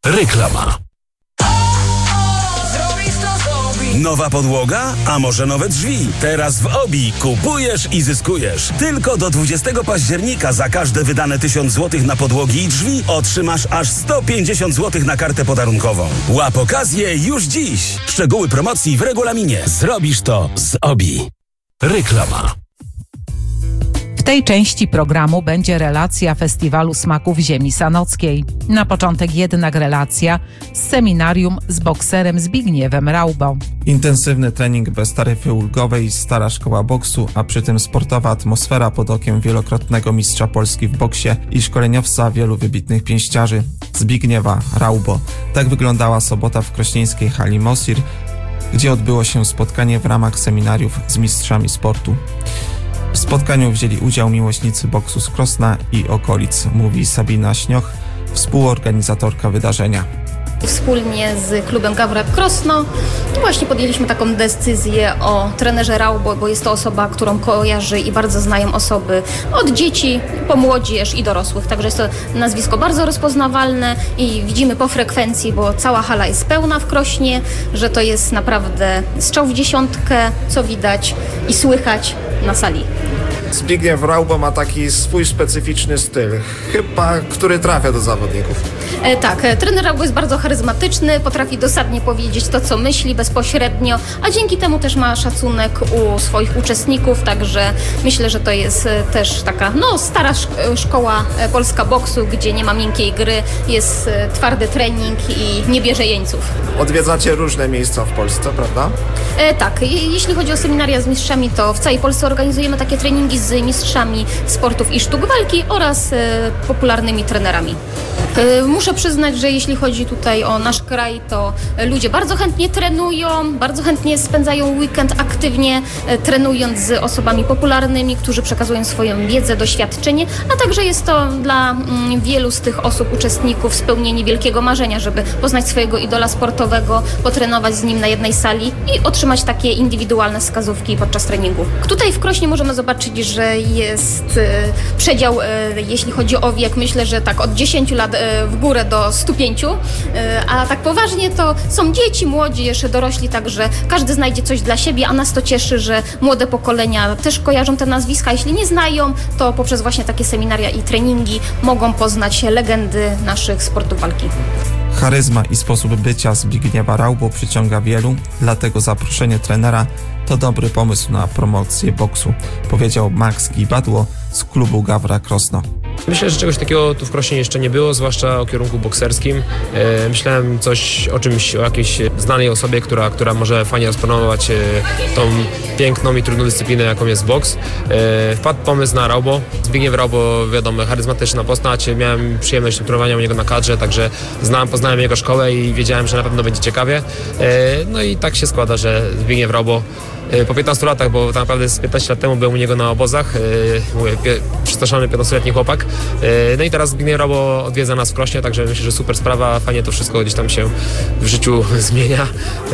Reklama. Nowa podłoga? A może nowe drzwi? Teraz w OBI kupujesz i zyskujesz. Tylko do 20 października za każde wydane 1000 zł na podłogi i drzwi otrzymasz aż 150 zł na kartę podarunkową. Łap okazję już dziś. Szczegóły promocji w regulaminie. Zrobisz to z OBI. Reklama. W tej części programu będzie relacja Festiwalu Smaków Ziemi Sanockiej. Na początek jednak relacja z seminarium z bokserem Zbigniewem Raubą. Intensywny trening bez taryfy ulgowej, stara szkoła boksu, a przy tym sportowa atmosfera pod okiem wielokrotnego mistrza Polski w boksie i szkoleniowca wielu wybitnych pięściarzy Zbigniewa Raubo. Tak wyglądała sobota w krośnieńskiej hali Mosir, gdzie odbyło się spotkanie w ramach seminariów z mistrzami sportu. W spotkaniu wzięli udział miłośnicy boksu z Krosna i okolic, mówi Sabina Śnioch, współorganizatorka wydarzenia. Wspólnie z klubem Gawrak Krosno właśnie podjęliśmy taką decyzję o trenerze Raubo, bo jest to osoba, którą kojarzy i bardzo znają osoby od dzieci po młodzież i dorosłych. Także jest to nazwisko bardzo rozpoznawalne i widzimy po frekwencji, bo cała hala jest pełna w Krośnie, że to jest naprawdę strzał w dziesiątkę, co widać i słychać na sali. Zbigniew Raubo ma taki swój specyficzny styl, chyba który trafia do zawodników. Tak, trener Raubo jest bardzo charyzmatyczny, potrafi dosadnie powiedzieć to, co myśli bezpośrednio, a dzięki temu też ma szacunek u swoich uczestników, także myślę, że to jest też taka stara szkoła polska boksu, gdzie nie ma miękkiej gry, jest twardy trening i nie bierze jeńców. Odwiedzacie różne miejsca w Polsce, prawda? Tak, jeśli chodzi o seminaria z mistrzami, to w całej Polsce organizujemy takie treningi z mistrzami sportów i sztuk walki oraz popularnymi trenerami. Muszę przyznać, że jeśli chodzi tutaj o nasz kraj, to ludzie bardzo chętnie trenują, bardzo chętnie spędzają weekend aktywnie trenując z osobami popularnymi, którzy przekazują swoją wiedzę, doświadczenie, a także jest to dla wielu z tych osób, uczestników spełnienie wielkiego marzenia, żeby poznać swojego idola sportowego, potrenować z nim na jednej sali i otrzymać takie indywidualne wskazówki podczas treningu. Tutaj w Krośnie możemy zobaczyć, że jest przedział, jeśli chodzi o wiek, myślę, że tak od 10 lat w górę do 105, a tak poważnie to są dzieci, młodzież, dorośli, także każdy znajdzie coś dla siebie, a nas to cieszy, że młode pokolenia też kojarzą te nazwiska, jeśli nie znają, to poprzez właśnie takie seminaria i treningi mogą poznać legendy naszych sportów walki. Charyzma i sposób bycia Zbigniewa Raubo przyciąga wielu, dlatego zaproszenie trenera to dobry pomysł na promocję boksu, powiedział Max Gibadło z klubu Gawra Krosno. Myślę, że czegoś takiego tu w Krośnie jeszcze nie było, zwłaszcza o kierunku bokserskim. Myślałem o jakiejś znanej osobie, która może fajnie rozpromować tą piękną i trudną dyscyplinę, jaką jest boks. Wpadł pomysł na Raubo. Zbigniew Raubo, wiadomo, charyzmatyczna postać. Miałem przyjemność trenowania u niego na kadrze, także poznałem jego szkołę i wiedziałem, że na pewno będzie ciekawie. No i tak się składa, że Zbigniew Raubo po 15 latach, bo tak naprawdę z 15 lat temu byłem u niego na obozach, przestraszony 15-letni chłopak. No i teraz Zbigniew Raubo odwiedza nas w Krośnie, także myślę, że super sprawa, fajnie to wszystko gdzieś tam się w życiu zmienia.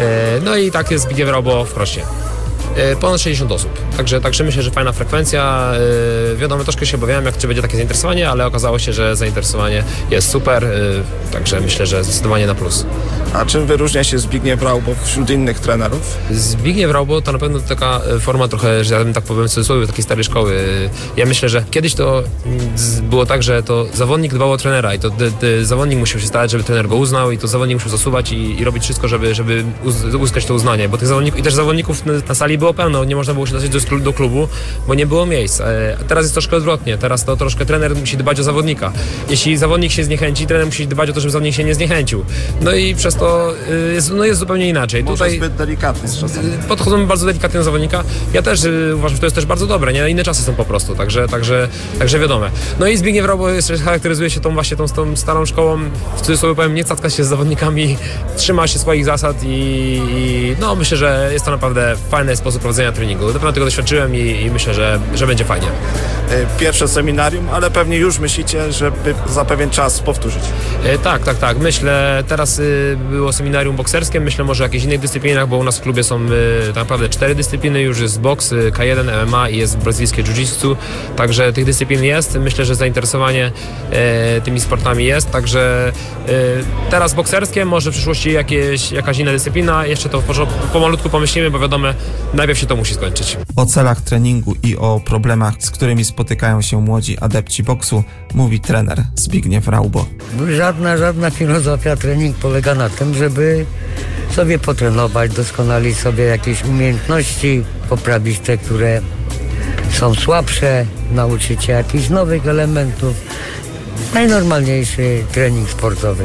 No i tak jest Zbigniew Raubo w Krośnie. Ponad 60 osób, także myślę, że fajna frekwencja. Wiadomo, troszkę się obawiałem, czy będzie takie zainteresowanie, ale okazało się, że zainteresowanie jest super, także myślę, że zdecydowanie na plus. A czym wyróżnia się Zbigniew Raubo wśród innych trenerów? Zbigniew Raubo to na pewno taka forma trochę, że ja bym tak powiem w cudzysłowie, takiej starej szkoły. Ja myślę, że kiedyś to było tak, że to zawodnik dbał o trenera i to zawodnik musiał się starać, żeby trener go uznał i to zawodnik musiał zasuwać i robić wszystko, żeby uzyskać to uznanie, bo tych zawodników i też zawodników na sali było pełno, nie można było się dostać do klubu, bo nie było miejsc. A teraz jest troszkę odwrotnie, teraz to troszkę trener musi dbać o zawodnika. Jeśli zawodnik się zniechęci, trener musi dbać o to, żeby zawodnik się nie zniechęcił. No i przez to jest zupełnie inaczej. Może tutaj zbyt delikatnie z czasem. Podchodzą bardzo delikatnie do zawodnika. Ja też uważam, że to jest też bardzo dobre, nie? Inne czasy są po prostu, także wiadome. No i Zbigniew Raubo charakteryzuje się tą starą szkołą, w cudzysłowie powiem, nie catka się z zawodnikami, trzyma się swoich zasad i no myślę, że jest to naprawdę fajny sposób sposób prowadzenia treningu. Dopiero tego doświadczyłem i myślę, że będzie fajnie. Pierwsze seminarium, ale pewnie już myślicie, żeby za pewien czas powtórzyć. Tak. Myślę, teraz było seminarium bokserskie, myślę może o jakichś innych dyscyplinach, bo u nas w klubie są tak naprawdę 4 dyscypliny, już jest boks, K1, MMA i jest brazylijskie jiu-jitsu, także tych dyscyplin jest. Myślę, że zainteresowanie tymi sportami jest, także teraz bokserskie, może w przyszłości jakaś inna dyscyplina, jeszcze to pomalutku pomyślimy, bo wiadomo, najpierw się to musi skończyć. O celach treningu i o problemach, z którymi spotykają się młodzi adepci boksu, mówi trener Zbigniew Raubo. Żadna filozofia trening polega na tym, żeby sobie potrenować, doskonalić sobie jakieś umiejętności, poprawić te, które są słabsze, nauczyć się jakichś nowych elementów. Najnormalniejszy trening sportowy.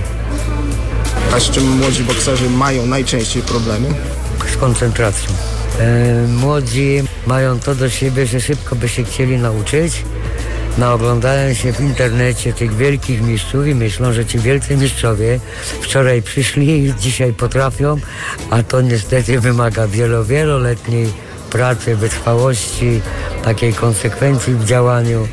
A z czym młodzi bokserzy mają najczęściej problemy? Z koncentracją. Młodzi mają to do siebie, że szybko by się chcieli nauczyć. Naoglądają się w internecie tych wielkich mistrzów i myślą, że ci wielcy mistrzowie wczoraj przyszli i dzisiaj potrafią, a to niestety wymaga wieloletniej pracy, wytrwałości, takiej konsekwencji w działaniu.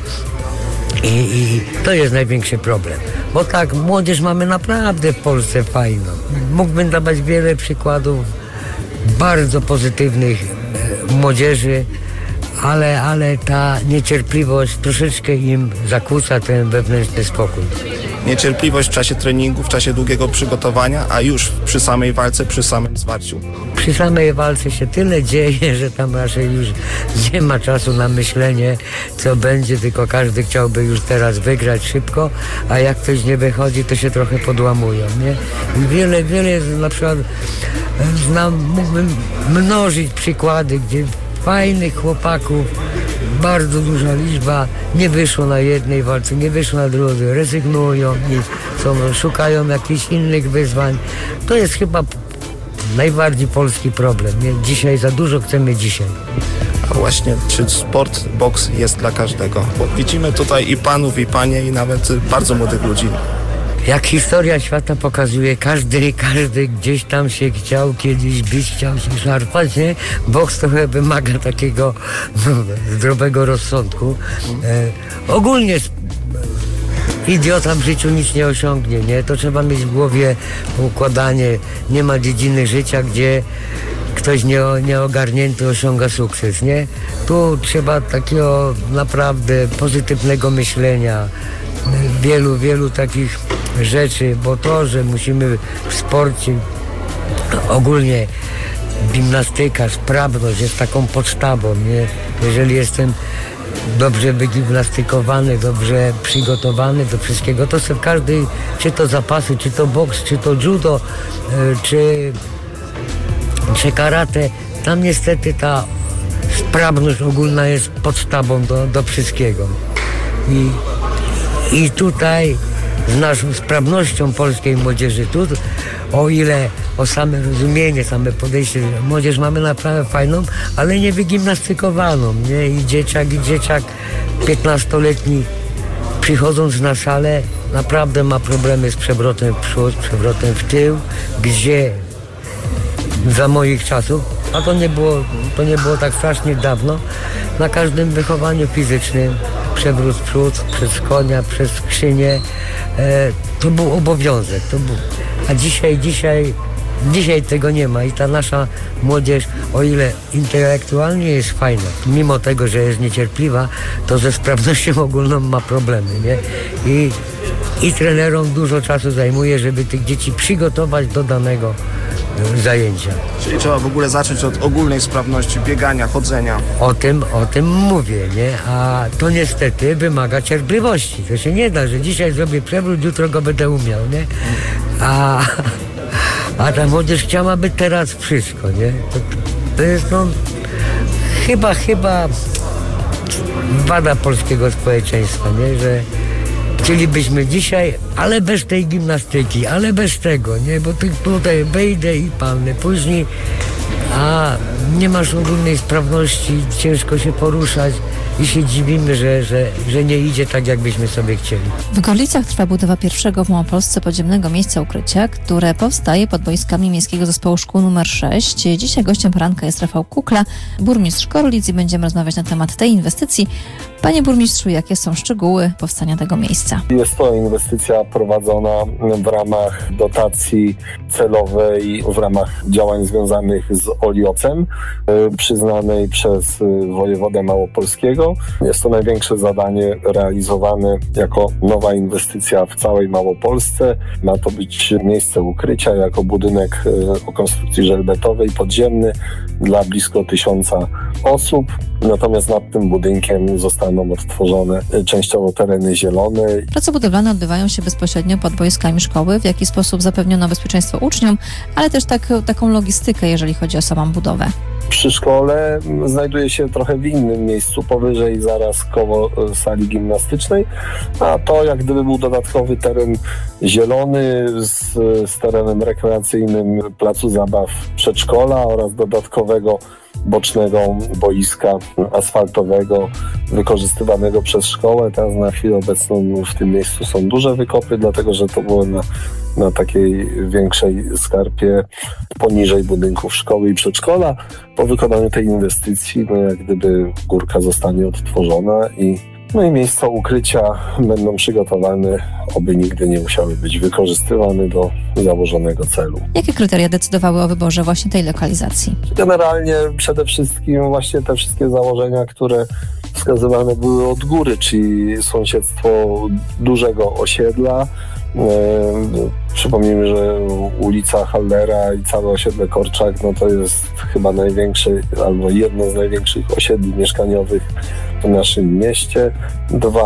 I to jest największy problem. Bo tak, młodzież mamy naprawdę w Polsce fajną. Mógłbym dawać wiele przykładów bardzo pozytywnych młodzieży, ale ta niecierpliwość troszeczkę im zakłóca ten wewnętrzny spokój. Niecierpliwość w czasie treningu, w czasie długiego przygotowania, a już przy samej walce, przy samym zwarciu. Przy samej walce się tyle dzieje, że tam raczej już nie ma czasu na myślenie, co będzie, tylko każdy chciałby już teraz wygrać szybko, a jak ktoś nie wychodzi, to się trochę podłamują, nie? I wiele, na przykład mógłbym mnożyć przykłady, gdzie fajnych chłopaków, bardzo duża liczba, nie wyszło na jednej walce, nie wyszło na drugiej, rezygnują i szukają jakichś innych wyzwań. To jest chyba najbardziej polski problem. Nie? Dzisiaj za dużo chcemy dzisiaj. A właśnie, czy sport, boks jest dla każdego? Bo widzimy tutaj i panów, i panie, i nawet bardzo młodych ludzi. Jak historia świata pokazuje, każdy gdzieś tam się chciał kiedyś bić, chciał się szarpać, nie? Boks trochę wymaga takiego zdrowego rozsądku. Ogólnie idiota w życiu nic nie osiągnie, nie? To trzeba mieć w głowie układanie. Nie ma dziedziny życia, gdzie ktoś nieogarnięty osiąga sukces, nie? Tu trzeba takiego naprawdę pozytywnego myślenia, wielu takich rzeczy, bo to, że musimy w sporcie ogólnie gimnastyka, sprawność jest taką podstawą, nie? Jeżeli jestem dobrze wygimnastykowany, dobrze przygotowany do wszystkiego, to sobie każdy, czy to zapasy, czy to boks, czy to judo, czy karate, tam niestety ta sprawność ogólna jest podstawą do wszystkiego. I tutaj z naszą sprawnością polskiej młodzieży, o ile o same rozumienie, same podejście, młodzież mamy naprawdę fajną, ale nie wygimnastykowaną, nie? I dzieciak 15-letni przychodząc na salę naprawdę ma problemy z przewrotem w przód, przewrotem w tył, gdzie za moich czasów, a to nie było tak strasznie dawno, na każdym wychowaniu fizycznym przewrót w przód, przez konia, przez skrzynię, to był obowiązek. A dzisiaj tego nie ma i ta nasza młodzież, o ile intelektualnie jest fajna, mimo tego, że jest niecierpliwa, to ze sprawnością ogólną ma problemy, nie? I trenerom dużo czasu zajmuje, żeby tych dzieci przygotować do danego zajęcia. Czyli trzeba w ogóle zacząć od ogólnej sprawności, biegania, chodzenia. O tym mówię, nie? A to niestety wymaga cierpliwości. To się nie da, że dzisiaj zrobię przewrót, jutro go będę umiał, nie? A ta młodzież chciałaby teraz wszystko, nie? To jest chyba wada polskiego społeczeństwa, nie? Że chcielibyśmy dzisiaj, ale bez tej gimnastyki, ale bez tego, nie? Bo tutaj wejdę i palnę później, a nie masz ogólnej sprawności, ciężko się poruszać i się dziwimy, że nie idzie tak, jakbyśmy sobie chcieli. W Gorlicach trwa budowa pierwszego w Małopolsce podziemnego miejsca ukrycia, które powstaje pod boiskami Miejskiego Zespołu Szkół nr 6. Dzisiaj gościem poranka jest Rafał Kukla, burmistrz Gorlic, i będziemy rozmawiać na temat tej inwestycji. Panie burmistrzu, jakie są szczegóły powstania tego miejsca? Jest to inwestycja prowadzona w ramach dotacji celowej, w ramach działań związanych z OLIOC-em, przyznanej przez wojewodę małopolskiego. Jest to największe zadanie realizowane jako nowa inwestycja w całej Małopolsce. Ma to być miejsce ukrycia jako budynek o konstrukcji żelbetowej, podziemny dla blisko 1000 osób. Natomiast nad tym budynkiem zostaną odtworzone częściowo tereny zielone. Prace budowlane odbywają się bezpośrednio pod boiskami szkoły. W jaki sposób zapewniono bezpieczeństwo uczniom, ale też taką logistykę, jeżeli chodzi o samą budowę? Przy szkole znajduje się trochę w innym miejscu, powyżej, zaraz koło sali gimnastycznej, a to jak gdyby był dodatkowy teren zielony z terenem rekreacyjnym placu zabaw przedszkola oraz dodatkowego bocznego boiska asfaltowego wykorzystywanego przez szkołę. Teraz na chwilę obecną w tym miejscu są duże wykopy, dlatego że to było na takiej większej skarpie poniżej budynków szkoły i przedszkola. Po wykonaniu tej inwestycji jak gdyby górka zostanie odtworzona i miejsca ukrycia będą przygotowane, oby nigdy nie musiały być wykorzystywane do założonego celu. Jakie kryteria decydowały o wyborze właśnie tej lokalizacji? Generalnie przede wszystkim właśnie te wszystkie założenia, które wskazywane były od góry, czyli sąsiedztwo dużego osiedla. Przypomnijmy, że ulica Hallera i całe osiedle Korczak, to jest chyba największe albo jedno z największych osiedli mieszkaniowych w naszym mieście. 2,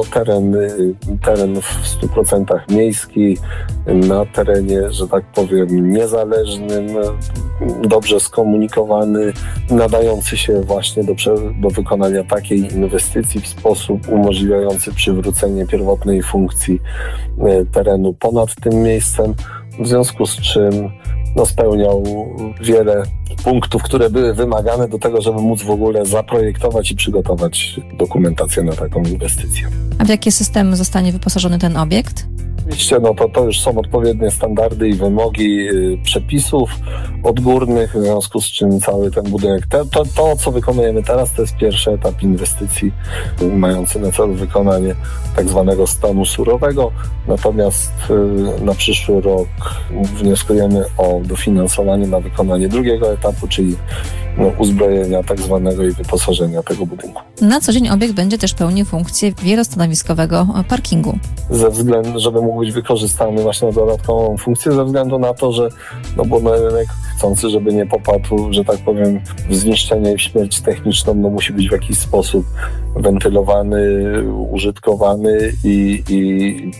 teren w 100% miejski, na terenie, że tak powiem, niezależnym, dobrze skomunikowany, nadający się właśnie do wykonania takiej inwestycji w sposób umożliwiający przywrócenie pierwotnej funkcji terenu ponad tym miejscem, w związku z czym spełniał wiele punktów, które były wymagane do tego, żeby móc w ogóle zaprojektować i przygotować dokumentację na taką inwestycję. A w jakie systemy zostanie wyposażony ten obiekt? Oczywiście to już są odpowiednie standardy i wymogi przepisów odgórnych, w związku z czym cały ten budynek, to co wykonujemy teraz, to jest pierwszy etap inwestycji mający na celu wykonanie tak zwanego stanu surowego, natomiast na przyszły rok wnioskujemy o dofinansowanie na wykonanie drugiego etapu, czyli uzbrojenia tak zwanego i wyposażenia tego budynku. Na co dzień obiekt będzie też pełnił funkcję wielostanowiskowego parkingu. Ze względu, żeby mógł być wykorzystany właśnie na dodatkową funkcję, ze względu na to, że budynek chcący, żeby nie popadł, że tak powiem, w zniszczenie i w śmierć techniczną, musi być w jakiś sposób wentylowany, użytkowany i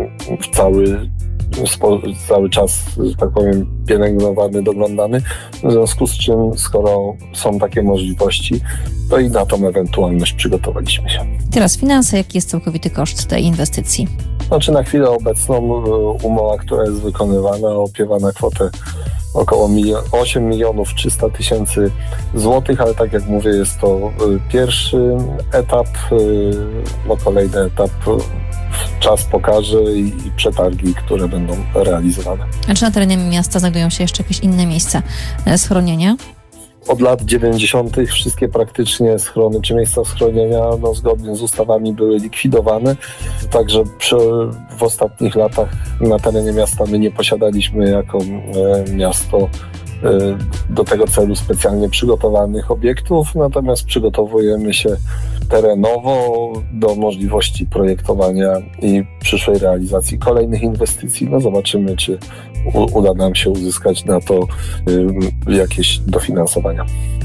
cały czas, że tak powiem, pielęgnowany, doglądany. W związku z czym, skoro są takie możliwości, to i na tą ewentualność przygotowaliśmy się. Teraz finanse. Jaki jest całkowity koszt tej inwestycji? Na chwilę obecną umowa, która jest wykonywana, opiewa na kwotę około 8 300 000 złotych, ale tak jak mówię, jest to pierwszy etap, kolejny etap czas pokaże i przetargi, które będą realizowane. A czy na terenie miasta znajdują się jeszcze jakieś inne miejsca schronienia? Od lat 90. wszystkie praktycznie schrony czy miejsca schronienia zgodnie z ustawami były likwidowane. Także w ostatnich latach na terenie miasta my nie posiadaliśmy jako miasto do tego celu specjalnie przygotowanych obiektów, natomiast przygotowujemy się terenowo do możliwości projektowania i przyszłej realizacji kolejnych inwestycji. Zobaczymy, czy uda nam się uzyskać na to jakieś dofinansowania.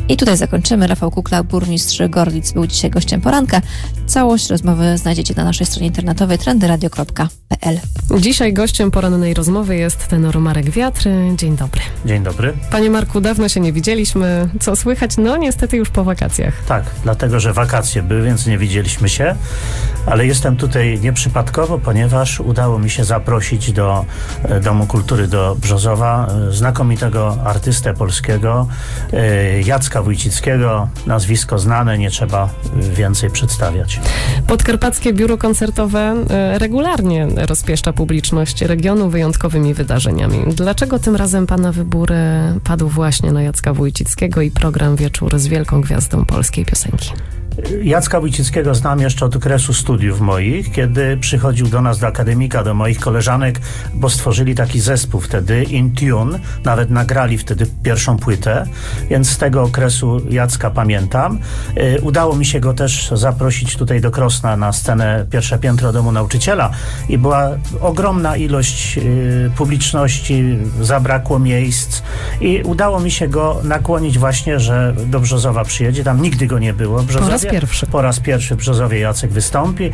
I tutaj zakończymy. Rafał Kukla, burmistrz Gorlic, był dzisiaj gościem poranka. Całość rozmowy znajdziecie na naszej stronie internetowej trendyradio.pl. Dzisiaj gościem porannej rozmowy jest tenor Marek Wiatr. Dzień dobry. Dzień dobry. Panie Marku, dawno się nie widzieliśmy. Co słychać? No niestety już po wakacjach. Tak, dlatego, że wakacje były, więc nie widzieliśmy się, ale jestem tutaj nieprzypadkowo, ponieważ udało mi się zaprosić do Domu Kultury do Brzozowa znakomitego artystę polskiego, Jacka Wójcickiego, nazwisko znane, nie trzeba więcej przedstawiać. Podkarpackie Biuro Koncertowe regularnie rozpieszcza publiczność regionu wyjątkowymi wydarzeniami. Dlaczego tym razem pana wybór padł właśnie na Jacka Wójcickiego i program Wieczór z wielką gwiazdą polskiej piosenki? Jacka Wójcickiego znam jeszcze od okresu studiów moich, kiedy przychodził do nas do akademika, do moich koleżanek, bo stworzyli taki zespół wtedy, In Tune, nawet nagrali wtedy pierwszą płytę, więc z tego okresu Jacka pamiętam. Udało mi się go też zaprosić tutaj do Krosna na scenę Pierwsze Piętro Domu Nauczyciela i była ogromna ilość publiczności, zabrakło miejsc i udało mi się go nakłonić właśnie, że do Brzozowa przyjedzie, tam nigdy go nie było. Po raz pierwszy w Brzozowie Jacek wystąpi.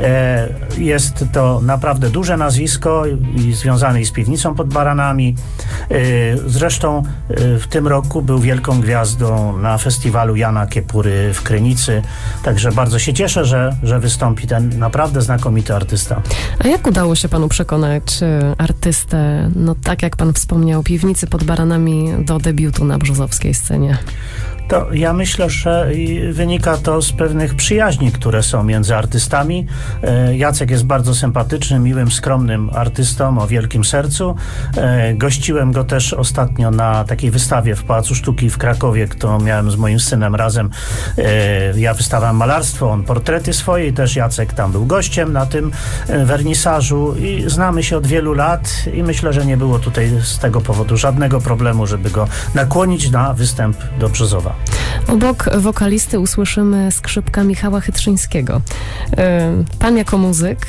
Jest to naprawdę duże nazwisko i związane z piwnicą pod Baranami. Zresztą w tym roku był wielką gwiazdą na festiwalu Jana Kiepury w Krynicy. Także bardzo się cieszę, że wystąpi ten naprawdę znakomity artysta. A jak udało się panu przekonać artystę, no tak jak pan wspomniał, piwnicy pod Baranami do debiutu na brzozowskiej scenie? To ja myślę, że wynika to z pewnych przyjaźni, które są między artystami. Jacek jest bardzo sympatycznym, miłym, skromnym artystą o wielkim sercu. Gościłem go też ostatnio na takiej wystawie w Pałacu Sztuki w Krakowie, którą miałem z moim synem razem. Ja wystawiałem malarstwo, on portrety swoje i też Jacek tam był gościem na tym wernisażu i znamy się od wielu lat i myślę, że nie było tutaj z tego powodu żadnego problemu, żeby go nakłonić na występ do Brzozowa. Obok wokalisty usłyszymy skrzypka Michała Chytrzyńskiego. Pan jako muzyk,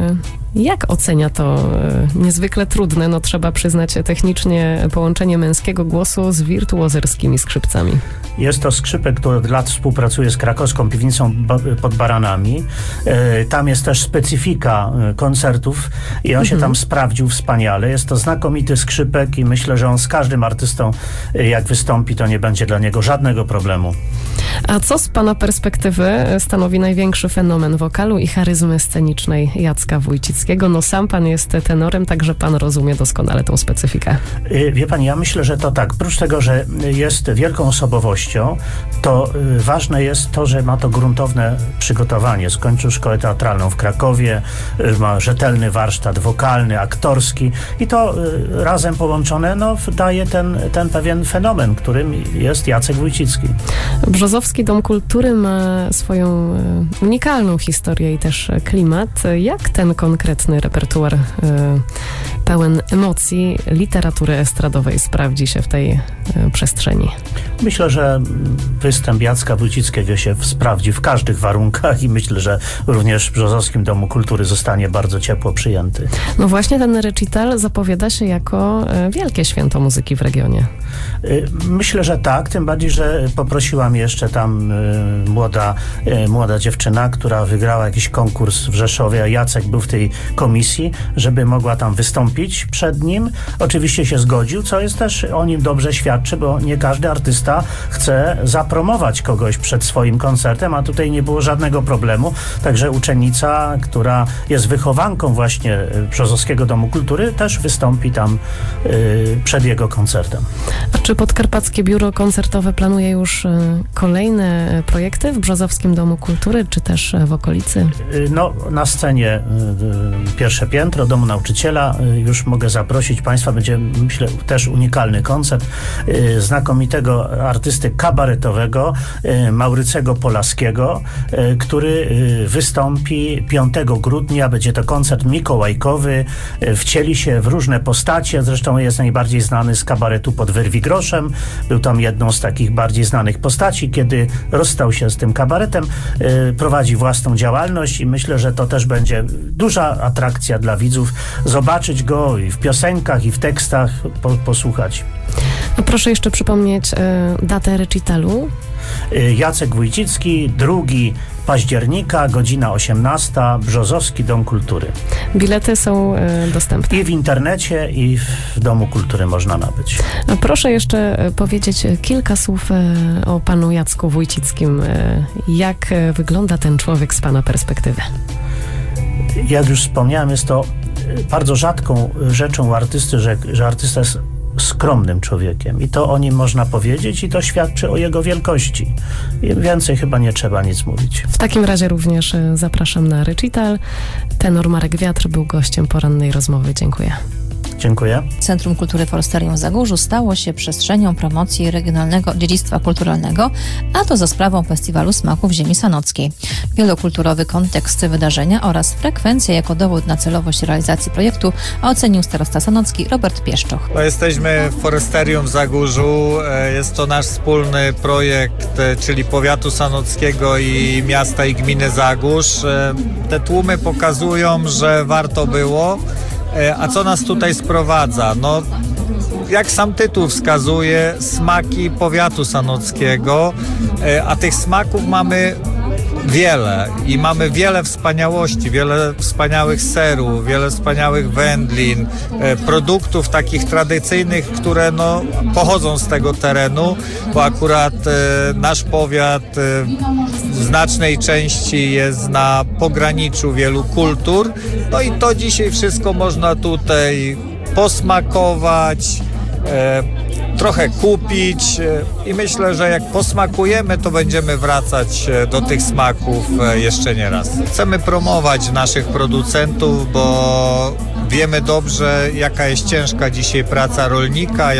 jak ocenia to niezwykle trudne, no trzeba przyznać technicznie, połączenie męskiego głosu z wirtuozerskimi skrzypcami? Jest to skrzypek, który od lat współpracuje z krakowską piwnicą pod Baranami. Tam jest też specyfika koncertów i on się tam sprawdził wspaniale. Jest to znakomity skrzypek i myślę, że on z każdym artystą, jak wystąpi, to nie będzie dla niego żadnego problemu. A co z pana perspektywy stanowi największy fenomen wokalu i charyzmy scenicznej Jacka Wójcickiego? No sam pan jest tenorem, także pan rozumie doskonale tą specyfikę. Wie pani, ja myślę, że to tak. Oprócz tego, że jest wielką osobowością, to ważne jest to, że ma to gruntowne przygotowanie. Skończył szkołę teatralną w Krakowie, ma rzetelny warsztat wokalny, aktorski i to razem połączone daje ten pewien fenomen, którym jest Jacek Wójcicki. Brzozowski Dom Kultury ma swoją unikalną historię i też klimat. Jak ten konkretny repertuar pełen emocji literatury estradowej sprawdzi się w tej przestrzeni? Myślę, że występ Jacka Wójcickiego się sprawdzi w każdych warunkach i myślę, że również w Brzozowskim Domu Kultury zostanie bardzo ciepło przyjęty. No właśnie ten recital zapowiada się jako wielkie święto muzyki w regionie. Myślę, że tak, tym bardziej, że poprosiła mnie jeszcze tam młoda dziewczyna, która wygrała jakiś konkurs w Rzeszowie, a Jacek był w tej komisji, żeby mogła tam wystąpić przed nim. Oczywiście się zgodził, co jest też o nim dobrze świadczy, bo nie każdy artysta chce zapromować kogoś przed swoim koncertem, a tutaj nie było żadnego problemu. Także uczennica, która jest wychowanką właśnie Brzozowskiego Domu Kultury, też wystąpi tam przed jego koncertem. A czy Podkarpackie Biuro Koncertowe planuje już kolejne projekty w Brzozowskim Domu Kultury, czy też w okolicy? No, na scenie Pierwsze Piętro Domu Nauczyciela już mogę zaprosić Państwa. Będzie, myślę, też unikalny koncert znakomitego artysty kabaretowego Maurycego Polaskiego, który wystąpi 5 grudnia. Będzie to koncert mikołajkowy. Wcieli się w różne postacie. Zresztą jest najbardziej znany z kabaretu Pod Werwigroszem. Był tam jedną z takich bardziej znanych postaci. Kiedy rozstał się z tym kabaretem, prowadzi własną działalność i myślę, że to też będzie duża atrakcja dla widzów. Zobaczyć go i w piosenkach, i w tekstach, posłuchać. Proszę jeszcze przypomnieć datę recitalu. Jacek Wójcicki, 2 października, godzina 18, Brzozowski Dom Kultury. Bilety są dostępne. I w internecie, i w Domu Kultury można nabyć. Proszę jeszcze powiedzieć kilka słów o panu Jacku Wójcickim. Jak wygląda ten człowiek z pana perspektywy? Jak już wspomniałem, jest to bardzo rzadką rzeczą u artysty, że artysta jest skromnym człowiekiem. I to o nim można powiedzieć i to świadczy o jego wielkości. I więcej chyba nie trzeba nic mówić. W takim razie również zapraszam na recital. Tenor Marek Wiatr był gościem porannej rozmowy. Dziękuję. Dziękuję. Centrum Kultury Forestarium w Zagórzu stało się przestrzenią promocji regionalnego dziedzictwa kulturalnego, a to za sprawą Festiwalu Smaków Ziemi Sanockiej. Wielokulturowy kontekst wydarzenia oraz frekwencja jako dowód na celowość realizacji projektu ocenił starosta sanocki Robert Pieszczoch. Jesteśmy w Forestarium w Zagórzu. Jest to nasz wspólny projekt, czyli powiatu sanockiego i miasta i gminy Zagórz. Te tłumy pokazują, że warto było. A co nas tutaj sprowadza? No, jak sam tytuł wskazuje, smaki powiatu sanockiego, a tych smaków mamy wiele i mamy wiele wspaniałości, wiele wspaniałych serów, wiele wspaniałych wędlin, produktów takich tradycyjnych, które no, pochodzą z tego terenu, bo akurat nasz powiat w znacznej części jest na pograniczu wielu kultur, no i to dzisiaj wszystko można tutaj posmakować, trochę kupić i myślę, że jak posmakujemy, to będziemy wracać do tych smaków jeszcze nie raz. Chcemy promować naszych producentów, bo wiemy dobrze, jaka jest ciężka dzisiaj praca rolnika,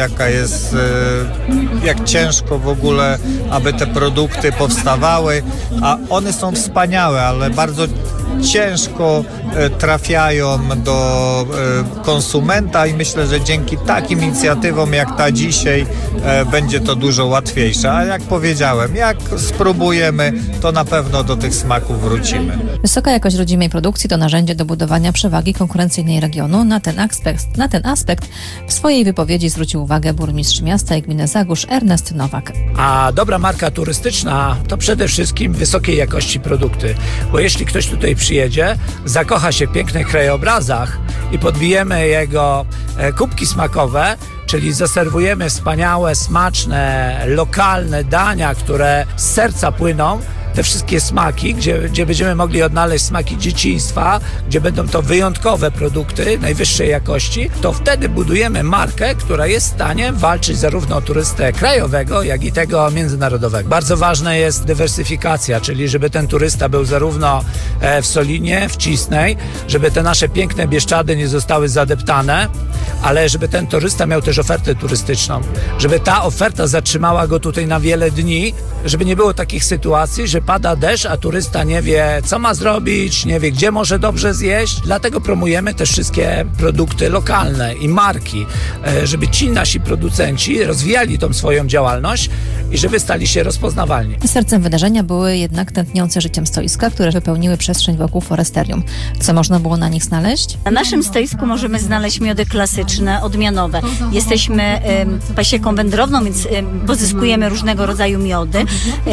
jak ciężko w ogóle, aby te produkty powstawały, a one są wspaniałe, ale bardzo ciężko trafiają do konsumenta i myślę, że dzięki takim inicjatywom jak ta dzisiaj będzie to dużo łatwiejsze. A jak powiedziałem, jak spróbujemy, to na pewno do tych smaków wrócimy. Wysoka jakość rodzimej produkcji to narzędzie do budowania przewagi konkurencyjnej regionu. Na ten aspekt w swojej wypowiedzi zwrócił uwagę burmistrz miasta i gminy Zagórz Ernest Nowak. A dobra marka turystyczna to przede wszystkim wysokiej jakości produkty, bo jeśli ktoś tutaj przyjedzie, zakocha się w pięknych krajobrazach i podbijemy jego kubki smakowe, czyli zaserwujemy wspaniałe, smaczne, lokalne dania, które z serca płyną, te wszystkie smaki, gdzie będziemy mogli odnaleźć smaki dzieciństwa, gdzie będą to wyjątkowe produkty najwyższej jakości, to wtedy budujemy markę, która jest w stanie walczyć zarówno o turystę krajowego, jak i tego międzynarodowego. Bardzo ważna jest dywersyfikacja, czyli żeby ten turysta był zarówno w Solinie, w Cisnej, żeby te nasze piękne Bieszczady nie zostały zadeptane, ale żeby ten turysta miał też ofertę turystyczną, żeby ta oferta zatrzymała go tutaj na wiele dni, żeby nie było takich sytuacji, że pada deszcz, a turysta nie wie, co ma zrobić, nie wie, gdzie może dobrze zjeść. Dlatego promujemy też wszystkie produkty lokalne i marki, żeby ci nasi producenci rozwijali tą swoją działalność i żeby stali się rozpoznawalni. Sercem wydarzenia były jednak tętniące życiem stoiska, które wypełniły przestrzeń wokół forestarium. Co można było na nich znaleźć? Na naszym stoisku możemy znaleźć miody klasyczne, odmianowe. Jesteśmy pasieką wędrowną, więc pozyskujemy różnego rodzaju miody.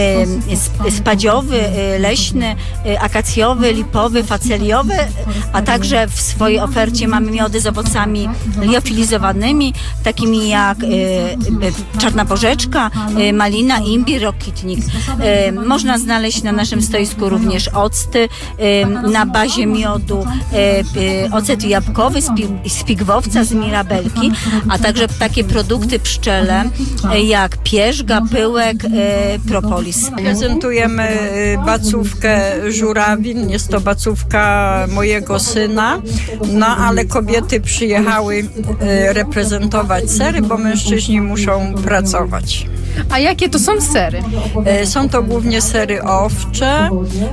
Spadziowy, leśny, akacjowy, lipowy, faceliowy, a także w swojej ofercie mamy miody z owocami liofilizowanymi, takimi jak czarna porzeczka, malina, imbir, rokitnik. Można znaleźć na naszym stoisku również octy na bazie miodu, ocet jabłkowy z pigwowca, z mirabelki, a także takie produkty pszczele jak pierzga, pyłek, propolis. Prezentujemy bacówkę żurawin, jest to bacówka mojego syna, no ale kobiety przyjechały reprezentować sery, bo mężczyźni muszą pracować. A jakie to są sery? Są to głównie sery owcze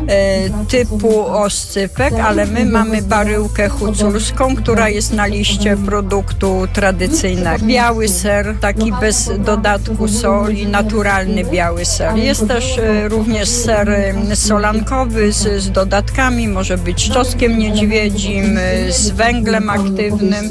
typu oscypek, ale my mamy baryłkę huculską, która jest na liście produktu tradycyjnego. Biały ser, taki bez dodatku soli, naturalny biały ser. Jest też również ser solankowy z dodatkami, może być czosnkiem niedźwiedzim, z węglem aktywnym,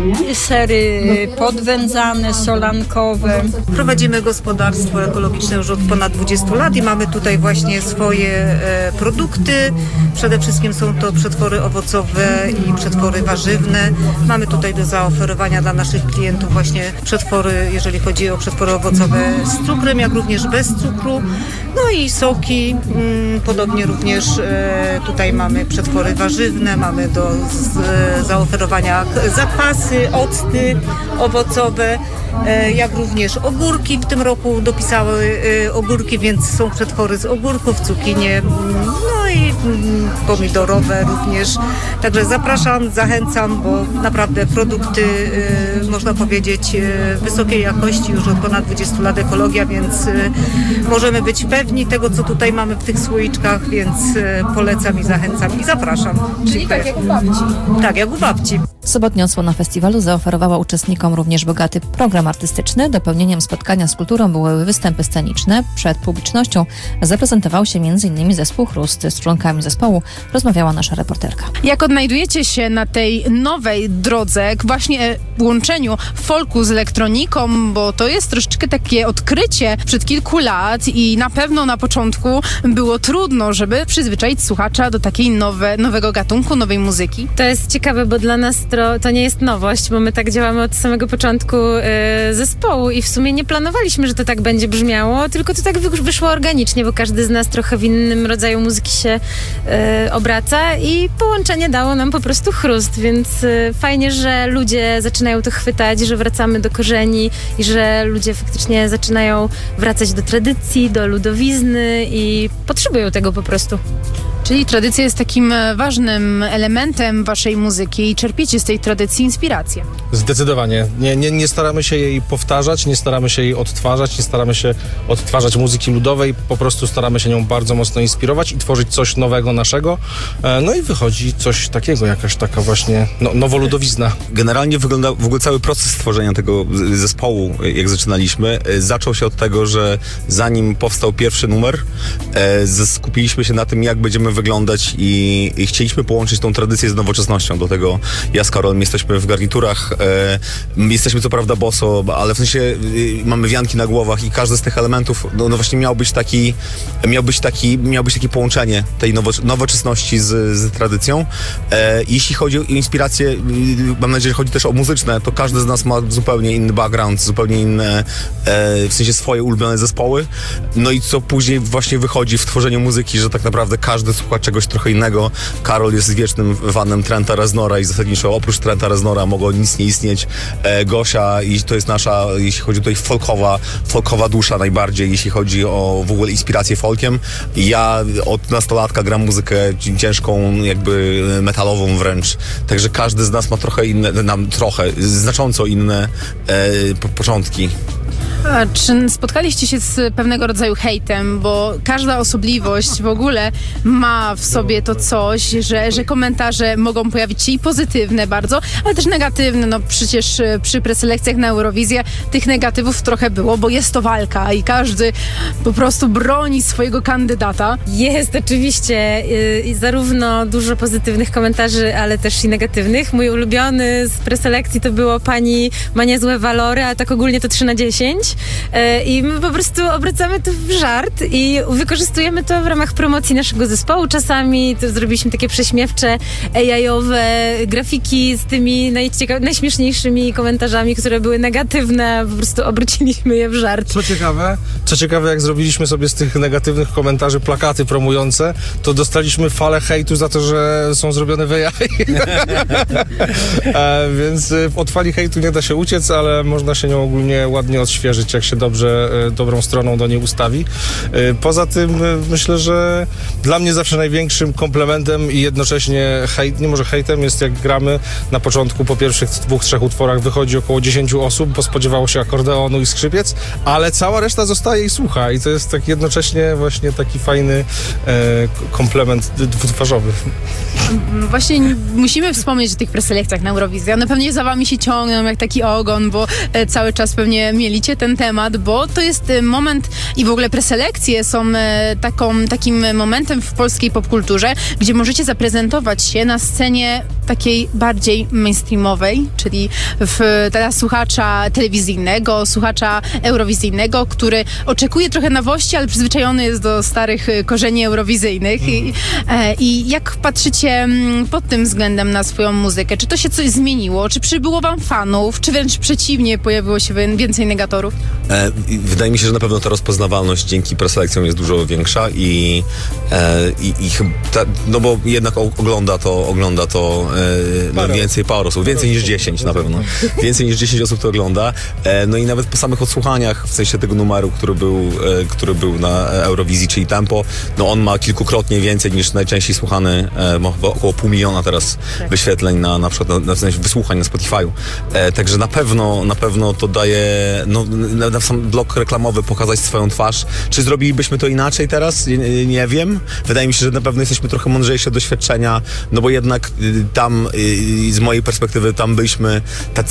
sery podwędzane, solankowe. Prowadzimy gospodarstwo ekologiczne już od ponad 20 lat i mamy tutaj właśnie swoje produkty. Przede wszystkim są to przetwory owocowe i przetwory warzywne. Mamy tutaj do zaoferowania dla naszych klientów właśnie przetwory, jeżeli chodzi o przetwory owocowe z cukrem, jak również bez cukru. No i soki, podobnie również tutaj mamy przetwory warzywne, mamy do zaoferowania zakwasy, octy owocowe, jak również ogórki. W tym roku dopisały ogórki, więc są przetwory z ogórków, cukinie, no i pomidorowe również. Także zapraszam, zachęcam, bo naprawdę produkty, można powiedzieć, wysokiej jakości, już od ponad 20 lat ekologia, więc możemy być pewni tego, co tutaj mamy w tych słoiczkach, więc polecam i zachęcam i zapraszam. Czyli tak jak u babci. Tak, jak u babci. Sobotnie odsłona festiwalu zaoferowała uczestnikom również bogaty program artystyczny. Dopełnieniem spotkania z kulturą były występy sceniczne. Przed publicznością zaprezentował się m.in. zespół Chrust. Z członkami zespołu rozmawiała nasza reporterka. Jak odnajdujecie się na tej nowej drodze, właśnie łączeniu folku z elektroniką, bo to jest troszeczkę takie odkrycie sprzed kilku lat i na pewno na początku było trudno, żeby przyzwyczaić słuchacza do takiej nowego gatunku, nowej muzyki. To jest ciekawe, bo dla nas to nie jest nowość, bo my tak działamy od samego początku zespołu i w sumie nie planowaliśmy, że to tak będzie brzmiało, tylko to tak wyszło organicznie, bo każdy z nas trochę w innym rodzaju muzyki się obraca i połączenie dało nam po prostu Chrust, więc fajnie, że ludzie zaczynają to chwytać, że wracamy do korzeni i że ludzie faktycznie zaczynają wracać do tradycji, do ludowizny i potrzebują tego po prostu. Czyli tradycja jest takim ważnym elementem waszej muzyki i czerpiecie z tej tradycji inspirację. Zdecydowanie. Nie staramy się jej powtarzać, nie staramy się jej odtwarzać, nie staramy się odtwarzać muzyki ludowej, po prostu staramy się nią bardzo mocno inspirować i tworzyć coś nowego naszego. No i wychodzi coś takiego, jakaś taka właśnie nowoludowizna. Generalnie wygląda w ogóle cały proces tworzenia tego zespołu, jak zaczynaliśmy, zaczął się od tego, że zanim powstał pierwszy numer, skupiliśmy się na tym, jak będziemy wyglądać i chcieliśmy połączyć tą tradycję z nowoczesnością. Do tego ja z Karolem jesteśmy w garniturach, jesteśmy co prawda boso, ale w sensie mamy wianki na głowach i każdy z tych elementów no właśnie miał być takie połączenie tej nowoczesności z tradycją. Jeśli chodzi o inspirację, mam nadzieję, że chodzi też o muzyczne, to każdy z nas ma zupełnie inny background, zupełnie inne, w sensie swoje ulubione zespoły. No i co później właśnie wychodzi w tworzeniu muzyki, że tak naprawdę każdy słucha czegoś trochę innego. Karol jest wiecznym fanem Trenta Reznora i zasadniczo oprócz Trenta Reznora mogło nic nie istnieć. Gosia, i to jest nasza, jeśli chodzi tutaj folkowa dusza najbardziej, jeśli chodzi o w ogóle inspirację folkiem. Ja od nastolatka gram muzykę ciężką, jakby metalową wręcz. Także każdy z nas ma znacząco inne początki. A czy spotkaliście się z pewnego rodzaju hejtem, bo każda osobliwość w ogóle ma w sobie to coś, że komentarze mogą pojawić się i pozytywne bardzo, ale też negatywne. No przecież przy preselekcjach na Eurowizję tych negatywów trochę było, bo jest to walka i każdy po prostu broni swojego kandydata. Jest oczywiście zarówno dużo pozytywnych komentarzy, ale też i negatywnych. Mój ulubiony z preselekcji to było pani ma niezłe walory, a tak ogólnie to 3/10. I my po prostu obracamy to w żart i wykorzystujemy to w ramach promocji naszego zespołu. Czasami to zrobiliśmy takie prześmiewcze AI-owe grafiki z tymi najśmieszniejszymi komentarzami, które były negatywne, po prostu obróciliśmy je w żart. Co ciekawe, jak zrobiliśmy sobie z tych negatywnych komentarzy plakaty promujące, to dostaliśmy falę hejtu za to, że są zrobione w AI. Więc od fali hejtu nie da się uciec, ale można się nią ogólnie ładnie odświeżyć uwierzyć, jak się dobrą stroną do niej ustawi. Poza tym myślę, że dla mnie zawsze największym komplementem i jednocześnie nie może hejtem jest, jak gramy na początku, po pierwszych 2-3 utworach wychodzi około 10 osób, bo spodziewało się akordeonu i skrzypiec, ale cała reszta zostaje i słucha i to jest tak jednocześnie właśnie taki fajny komplement dwutwarzowy. Właśnie musimy wspomnieć o tych preselekcjach na Eurowizję. One pewnie za wami się ciągną jak taki ogon, bo cały czas pewnie mielicie ten temat, bo to jest moment i w ogóle preselekcje są takim momentem w polskiej popkulturze, gdzie możecie zaprezentować się na scenie takiej bardziej mainstreamowej, czyli teraz słuchacza telewizyjnego, słuchacza eurowizyjnego, który oczekuje trochę nowości, ale przyzwyczajony jest do starych korzeni eurowizyjnych. I jak patrzycie pod tym względem na swoją muzykę? Czy to się coś zmieniło? Czy przybyło wam fanów? Czy wręcz przeciwnie, pojawiło się więcej negatorów? Wydaje mi się, że na pewno ta rozpoznawalność dzięki preselekcjom jest dużo większa no bo jednak ogląda to więcej par osób, więcej niż 10 na pewno. Więcej niż 10 osób to ogląda. No i nawet po samych odsłuchaniach, w sensie tego numeru, który był na Eurowizji, czyli Tempo, no on ma kilkukrotnie więcej niż najczęściej słuchany, ma chyba około 500 000 teraz wyświetleń na przykład na wysłuchań na Spotify'u. Także na pewno to daje, no na sam blok reklamowy pokazać swoją twarz. Czy zrobilibyśmy to inaczej teraz? Nie wiem. Wydaje mi się, że na pewno jesteśmy trochę mądrzejsi od doświadczenia, no bo jednak tam z mojej perspektywy tam byliśmy,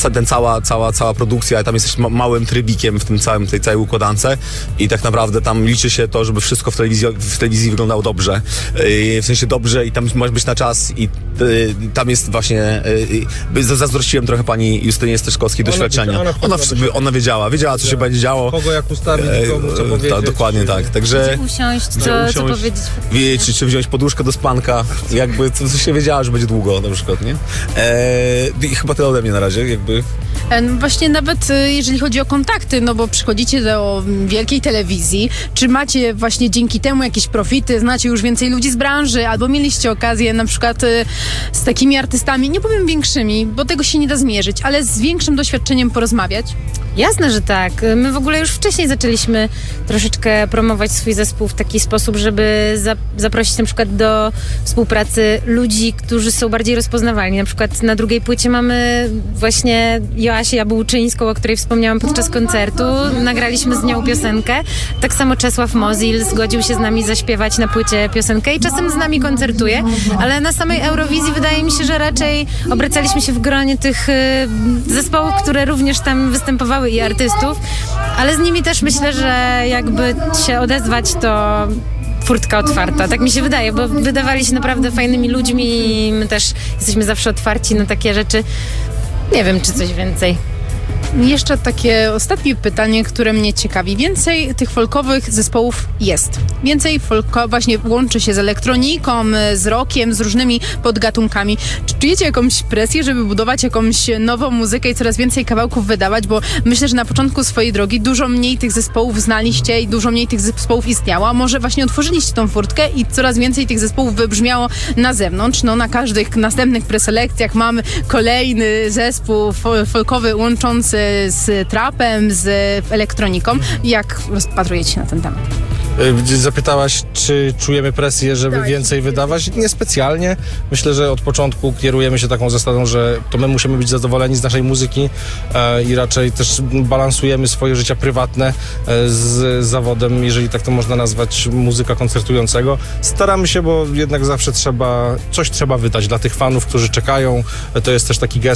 cała produkcja, tam jesteś małym trybikiem w tej całej układance i tak naprawdę tam liczy się to, żeby wszystko w telewizji wyglądało dobrze. W sensie dobrze i tam masz być na czas i tam jest właśnie, zazdrościłem trochę pani Justynie Steczkowskiej doświadczenia. Ona wiedziała, co się będzie działo. Kogo jak ustawić, komu co powiedzieć. Dokładnie tak. Także usiąść, co powiedzieć. Czy wziąć poduszkę do spanka, jakby to się wiedziała, że będzie długo na przykład, nie? I chyba tyle ode mnie na razie, jakby. Właśnie nawet jeżeli chodzi o kontakty, no bo przychodzicie do wielkiej telewizji, czy macie właśnie dzięki temu jakieś profity, znacie już więcej ludzi z branży, albo mieliście okazję na przykład z takimi artystami, nie powiem większymi, bo tego się nie da zmierzyć, ale z większym doświadczeniem porozmawiać? Jasne, że tak. My w ogóle już wcześniej zaczęliśmy troszeczkę promować swój zespół w taki sposób, żeby zaprosić na przykład do współpracy ludzi, którzy są bardziej rozpoznawalni. Na przykład na drugiej płycie mamy właśnie Joasię Jabłczyńską, o której wspomniałam podczas koncertu. Nagraliśmy z nią piosenkę. Tak samo Czesław Mozil zgodził się z nami zaśpiewać na płycie piosenkę i czasem z nami koncertuje, ale na samej Eurowizji wydaje mi się, że raczej obracaliśmy się w gronie tych zespołów, które również tam występowały i artystów, ale z nimi też myślę, że jakby się odezwać, to furtka otwarta. Tak mi się wydaje, bo wydawali się naprawdę fajnymi ludźmi i my też jesteśmy zawsze otwarci na takie rzeczy. Nie wiem, czy coś więcej. Jeszcze takie ostatnie pytanie, które mnie ciekawi. Więcej tych folkowych zespołów jest. Więcej właśnie łączy się z elektroniką, z rockiem, z różnymi podgatunkami. Czy czujecie jakąś presję, żeby budować jakąś nową muzykę i coraz więcej kawałków wydawać? Bo myślę, że na początku swojej drogi dużo mniej tych zespołów znaliście i dużo mniej tych zespołów istniało. A może właśnie otworzyliście tą furtkę i coraz więcej tych zespołów wybrzmiało na zewnątrz. No na każdych następnych preselekcjach mamy kolejny zespół folkowy łączący z trapem, z elektroniką. Jak rozpatrujecie się na ten temat? Zapytałaś, czy czujemy presję, żeby więcej wydawać? Niespecjalnie. Myślę, że od początku kierujemy się taką zasadą, że to my musimy być zadowoleni z naszej muzyki i raczej też balansujemy swoje życia prywatne z zawodem, jeżeli tak to można nazwać, muzyka koncertującego. Staramy się, bo jednak zawsze coś trzeba wydać dla tych fanów, którzy czekają. To jest też taki gest